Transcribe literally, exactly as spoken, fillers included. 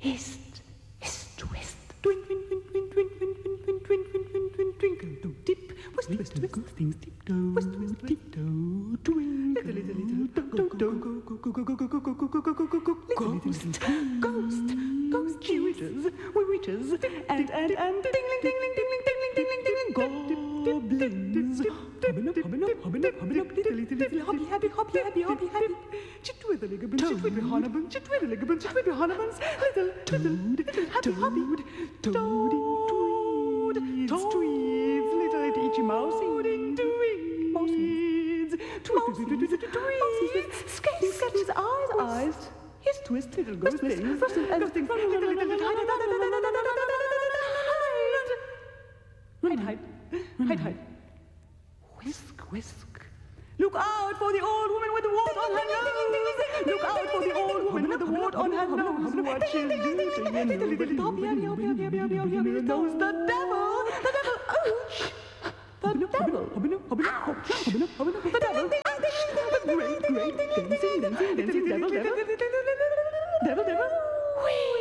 East, east, west. Twin, twin, twin, twin, twin, twin, twin, twin, twin, twin, twin, twin, twinkle, do dip. West, west, west, things tiptoe. West, west, tiptoe. Twinkle, little, little, go, go, go, go, go, go, go, go, go, go, go, go, go, go, ghost, ghost, ghost, witches, witches, and, and, and, dingling, dingling, dingling, dingling, dingling, dingling, goblins. Hobbing up, hobbing up, hobbing up, hobbing up, little, little, little, hobby, happy, hobby, happy, hobby, happy. Chitwiddle-liggabins, chitwiddle-honabuns, chitwiddle-liggabins, chitwiddle-honabuns, little, little, little, happy, hobby. Toad, toad, tweeds, little, little, itchy mousey, doing, mousey, tweeds, sketty, sketty's eyes, eyes, his twist, little ghost things, ghost things, little, little, little, hide, hide, hide, hide, whisk, whisk. Look out for the old woman with the wart on her nose! Look out for the old woman with the wart on her nose! What she's doing, you know, the devil! The devil! Ouch! The devil! The devil! The great, great, dancing, dancing, dancing devil, devil! Devil, devil!